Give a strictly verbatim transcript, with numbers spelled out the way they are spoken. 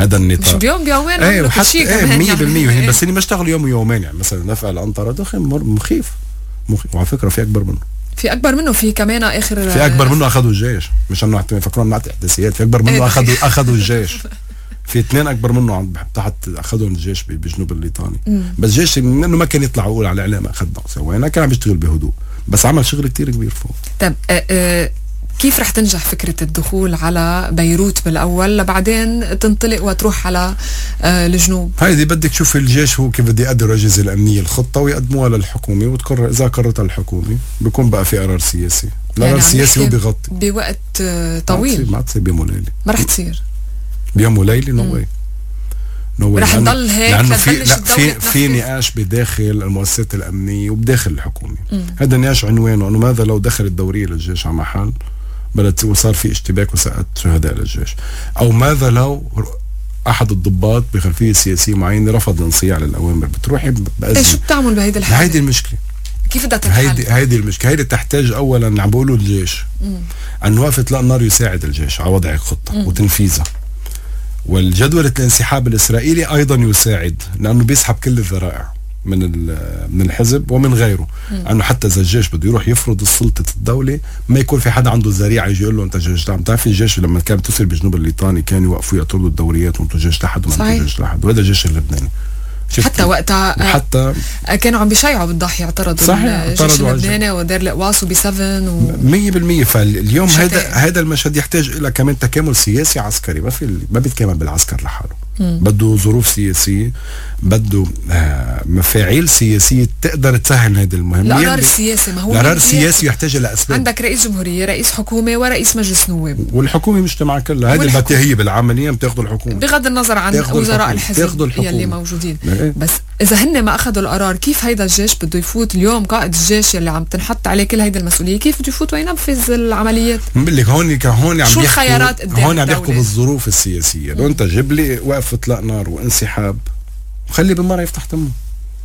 هذا النطاق مش بيوم بيومين ايه كل شيء ايه كمان مية بالمية يعني. يعني بس اللي ما اشتغلوا يوم ويومين يعني مثلا نفع الأنطرة دخل مخيف مخيف وعلى فكرة في أكبر منه في أكبر منه في كمان آخر في أكبر منه أخذوا الجيش مش إنه يفكرون نعطي إحداثيات في أكبر منه أخذوا أخذوا الجيش في اثنين أكبر منه عم تحت أخذهم الجيش بجنوب الليطاني بس الجيش إنه ما كان يطلع يقول على إعلام أخذنا سوينا كان عم يشتغل بهدوء بس عمل شغل كتير كبير فوق. طب أه أه كيف رح تنجح فكرة الدخول على بيروت بالأول لبعدين تنطلق وتروح على أه الجنوب؟ هيدي بدك تشوف الجيش هو كيف بده يقدر الأجهزة الأمنية الخطة ويقدموها للحكومة وتقرر إذا قررتها الحكومة بيكون بقى في قرار سياسي. القرار يعني السياسي هو بيغطي بوقت أه طويل ما تصير بيوم وليلة ما رح تصير بيوم وليلة نو واي نو رح نضل هيك لأنه في لا في في نقاش بداخل المؤسسات الأمنية وبداخل الحكومة. هذا النقاش عنوانه إنه ماذا لو دخلت الدورية للجيش على محل بلد وصار في اشتباك وسقط شهداء للجيش أو ماذا لو أحد الضباط بخلفية سياسية معينة رفض الانصياع للأوامر بتروحي بأزمة. إيه شو بتعمل بهيدي الحالة؟ هيدي المشكلة كيف بدها تنحل؟ هيدي هيدي المشكلة هيدي تحتاج أولا عم بقولوا الجيش أن واقف إطلاق النار يساعد الجيش على وضع خطة مم. وتنفيذها والجدولة الانسحاب الإسرائيلي أيضا يساعد لأنه بيسحب كل الذرائع من من الحزب ومن غيره مم. أنه حتى إذا الجيش بده يروح يفرض سلطة الدولة ما يكون في حدا عنده ذريعة يجي يقول له أنت جيش تحت. تعرف الجيش لما كان بتصير بجنوب الليطاني كانوا يوقفوا يطردوا الدوريات وأنتوا جيش تحت وأنتوا جيش تحت وهذا الجيش اللبناني حتى وقتها حتى كانوا عم بيشيعوا بالضحية اعترضوا الجيش اللبناني ودير القواص وبسفن و... مية بالمية. فاليوم هذا هذا المشهد يحتاج إلى كمان تكامل سياسي عسكري ما في ما بيتكامل بالعسكر لحاله بده ظروف سياسية بده آه مفاعيل سياسية تقدر تسهل هذه المهمة. القرار السياسي ما هو القرار السياسي يحتاج إلى أسباب. عندك رئيس جمهورية رئيس حكومة ورئيس مجلس نواب والحكومة مجتمع كلها هذه البتة هي بالعملية بتاخذوا الحكومة بغض النظر عن وزراء الحزب يلي موجودين إيه؟ بس إذا هن ما أخذوا القرار كيف هيدا الجيش بده يفوت اليوم قائد الجيش يلي عم تنحط عليه كل هيدا المسؤولية كيف بده يفوت وينفذ العمليات؟ بقول لك هون هون عم شو الخيارات قدام هون عم بيحكوا بالظروف السياسية لو أنت جيب لي وقف إطلاق نار وانسحاب وخلي بالمرة يفتح تمه